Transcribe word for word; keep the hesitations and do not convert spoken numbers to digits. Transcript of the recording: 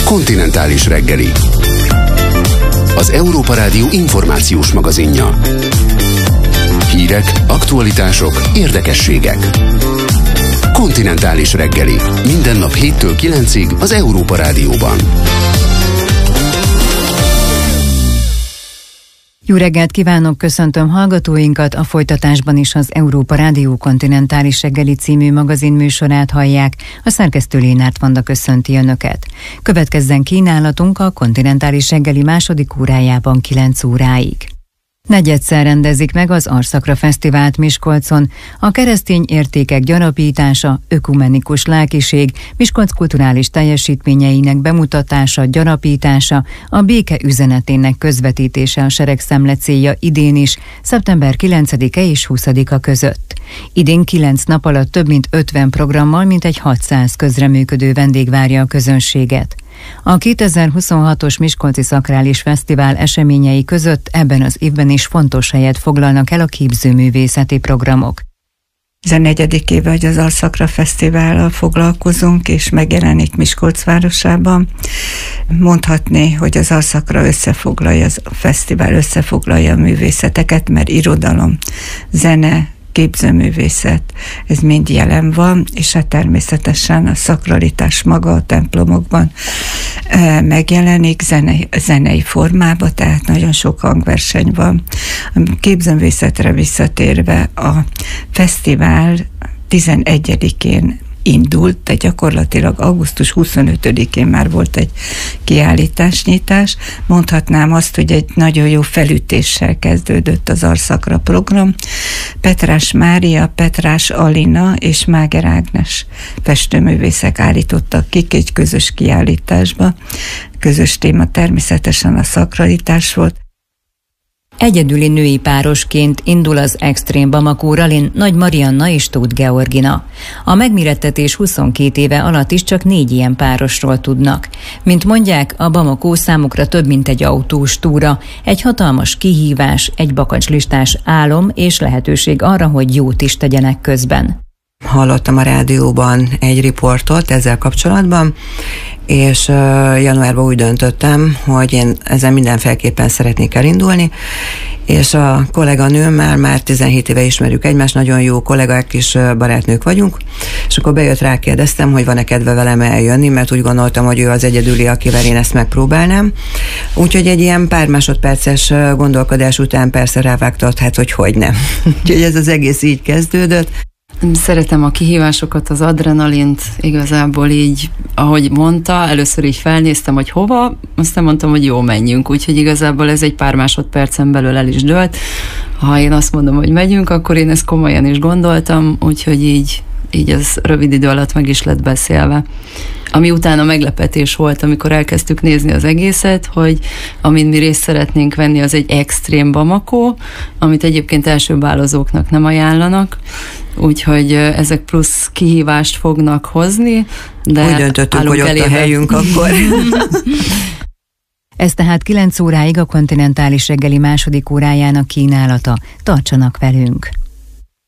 Kontinentális reggeli. Az Európa Rádió információs magazinja. Hírek, aktualitások, érdekességek. Kontinentális reggeli. Minden nap héttől kilencig az Európa Rádióban. Jó reggelt kívánok, köszöntöm hallgatóinkat, a folytatásban is az Európa Rádió Kontinentális reggeli című magazin műsorát hallják, a szerkesztő Lénárt Vanda köszönti Önöket. Következzen kínálatunk a Kontinentális reggeli második órájában kilenc óráig. Negyedszer rendezik meg az Arszakra Fesztivált Miskolcon. A keresztény értékek gyarapítása, ökumenikus lelkiség, Miskolc kulturális teljesítményeinek bemutatása, gyarapítása, a béke üzenetének közvetítése a seregszemle célja idén is, szeptember kilencedike és huszadika között. Idén kilenc nap alatt több mint ötven programmal mintegy hatszáz közreműködő vendég várja a közönséget. A kétezer-huszonhatos Miskolci Szakrális Fesztivál eseményei között ebben az évben is fontos helyet foglalnak el a képzőművészeti programok. Ez a negyedik éve, hogy az Arszakra Fesztivállal foglalkozunk, és megjelenik Miskolc városában. Mondhatni, hogy az Arszakra összefoglalja, az fesztivál összefoglalja a művészeteket, mert irodalom, zene, képzőművészet, ez mind jelen van, és hát természetesen a szakralitás maga a templomokban e, megjelenik zenei, zenei formában, tehát nagyon sok hangverseny van. A képzőművészetre visszatérve, a fesztivál tizenegyedikén indult, de gyakorlatilag augusztus huszonötödikén már volt egy kiállításnyitás. Mondhatnám azt, hogy egy nagyon jó felütéssel kezdődött az Arszakra program. Petrás Mária, Petrás Alina és Máger Ágnes festőművészek állítottak ki egy közös kiállításba. Közös téma természetesen a szakralitás volt. Egyedüli női párosként indul az Extrém Bamako Rallyn Nagy Marianna és Tóth Georgina. A megmérettetés huszonkét éve alatt is csak négy ilyen párosról tudnak. Mint mondják, a Bamako számukra több, mint egy autós túra, egy hatalmas kihívás, egy bakancslistás álom és lehetőség arra, hogy jót is tegyenek közben. Hallottam a rádióban egy riportot ezzel kapcsolatban, és uh, januárban úgy döntöttem, hogy én ezen mindenféleképpen szeretnék elindulni, és a kolléganőmmel már tizenhét éve ismerjük egymást, nagyon jó kollégák és barátnők vagyunk, és akkor bejött, rákérdeztem, hogy van-e kedve velem eljönni, mert úgy gondoltam, hogy ő az egyedüli, akivel én ezt megpróbálnám. Úgyhogy egy ilyen pár másodperces gondolkodás után persze rávágtott, hát hogy hogy nem. Úgyhogy ez az egész így kezdődött. Szeretem a kihívásokat, az adrenalint, igazából így, ahogy mondta, először így felnéztem, hogy hova, aztán mondtam, hogy jó, menjünk, úgyhogy igazából ez egy pár másodpercen belül el is dőlt. Ha én azt mondom, hogy megyünk, akkor én ezt komolyan is gondoltam, úgyhogy így, így ez rövid idő alatt meg is lett beszélve. Ami utána meglepetés volt, amikor elkezdtük nézni az egészet, hogy amin mi részt szeretnénk venni, az egy Extrém Bamako, amit egyébként elsőbálozóknak nem ajánlanak, úgyhogy ezek plusz kihívást fognak hozni, de úgy döntöttünk, hogy ott a helyünk akkor. Ez tehát kilenc óráig a Kontinentális reggeli második órájának kínálata. Tartsanak velünk!